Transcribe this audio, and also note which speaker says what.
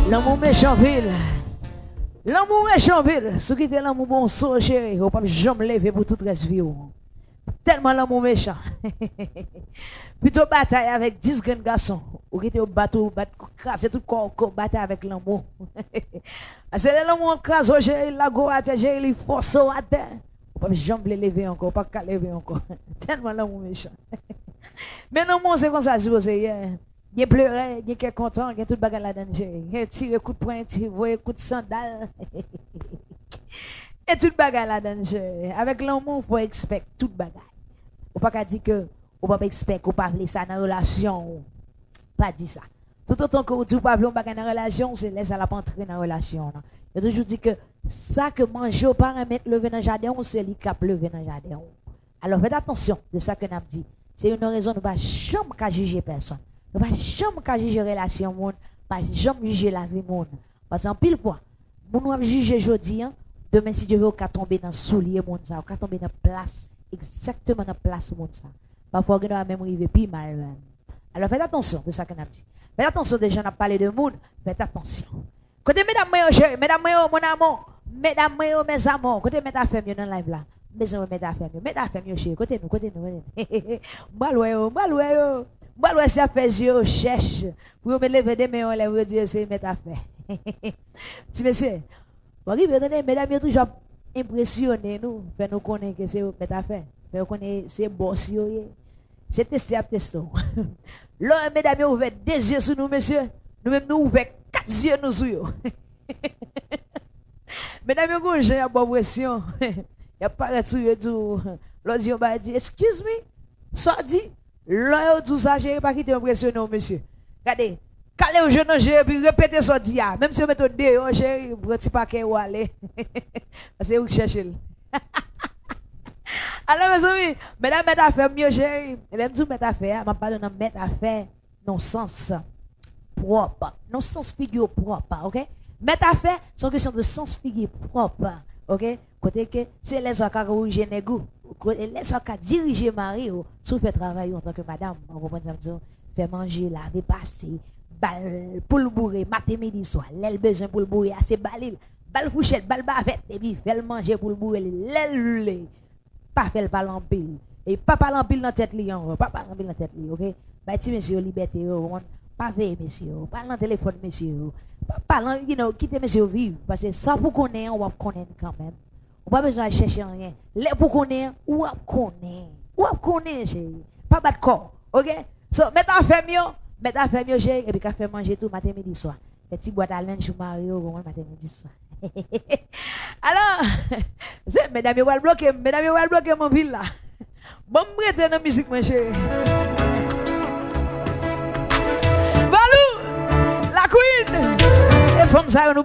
Speaker 1: L'amour méchant ville. L'amour méchant ville. Ce qui était l'amour bon so chéri. On peut jamais lever pour toute reste vie. Tellement l'amour méchant. Plutôt bataille avec 10 grands garçons. Ou qui était au bateau, c'est tout corps bataille avec l'amour. C'est l'amour crase au chéri, la go à terre, chéri, force à terre. On peut jamais lever encore, pas qu'à lever encore. Tellement l'amour méchant. Mais non, moi c'est comme ça, je vous ai. Il pleurait, il est content, il y a tout bagarre là-dedans. Il tire coup de poing, il voit coup de sandal. Et tout bagarre là-dedans. Avec l'amour, il faut expecter tout bagarre. On ne peut pas dire que on ne peut pas expecter qu'on parle ça dans la relation. Pas dit ça. Tout autant que vous ne pouvez pas dans la relation, c'est laisser la pas entrer dans la relation. Il a toujours dit que ça que manger au paramètre lever dans le jardin, c'est lui qui a levé dans le jardin. Alors faites attention de ça que nous avons dit. C'est une raison de ne pas jamais juger personne. Ne pas jamais juger la relation, ne pas jamais juger la vie. Parce qu'en pile fois, nous nous juger aujourd'hui, demain si Dieu veut, on tomber dans le soulier, on va tomber dans la place, exactement dans la place. Parfois, on va même arriver plus mal. Alors faites attention de ça que nous avons dit. Faites attention des gens qui parlent de monde, faites attention. Côté mesdames, chérie, mesdames, mon amour, mesdames, mes amours, côté mesdames, femmes, dans live là. Mesdames, femmes, chérie, côté nous. Moi, si à faire yeux, cherche. Pour me lever des mains, on va dire, c'est mettre à faire. Tu monsieur, mesdames, vous toujours impressionné, nous. Fait nous connaître que c'est mettre à faire. Fait nous connaître, c'est boss, c'est testé à tester. Là, mesdames, vous ouvrez des yeux sur nous, monsieur. Nous-mêmes, nous ouvrons 4 yeux nous sur vous. Mesdames, vous j'ai une bonne pression. Il n'y a pas de souillé du. L'autre, on va dire, excuse me, ça dit. Là, tout ça, j'ai pas quitté impressionné, monsieur. Regardez, calez au jeune, j'ai puis répétez ça dit, même si vous mettez deux, j'ai un petit paquet où aller. C'est où chercher. Alors, mes amis, mesdames, mettre à faire mieux, j'ai. Mesdames, vous mettez à faire, je parle de mettre à faire non sens propre, non sens figure propre, ok? Mettre à faire, c'est une question de sens figure propre, ok? Côté que c'est les gens qui ont origine goût. Les gens qui dirigent Marie, si fait travail en tant que madame, on va dire, faire manger, laver, passer, balle pour le bourrer, matin, midi, soir, l'aile besoin pour le bourrer, assez balil, balle fouchette, balle bavette, et puis fait le manger pour le bourrer, l'aile, pas fait le palempile, et pas palempile dans la tête, pas palempile dans la tête, ok? Bah, si monsieur, liberté, pas veiller, monsieur, pas dans le téléphone, monsieur, pas parlant, quitter monsieur vivre, parce que ça pour connaître, on va connaître quand même. On n'a pas besoin de chercher rien. Les pour connaître, ou à connaître. Ou à connaître, chérie. Pas battre corps. Ok? So, mettez à faire mieux, chérie. Et puis, qu'à faire manger tout matin, midi, soir. Petit boîte à linge, Mario, matin, midi, soir. Alors, mesdames, vous allez bloquer mon ville là. Bon, je vais dans la musique, mon chéri. Valou, la queen. Et comme ça, nous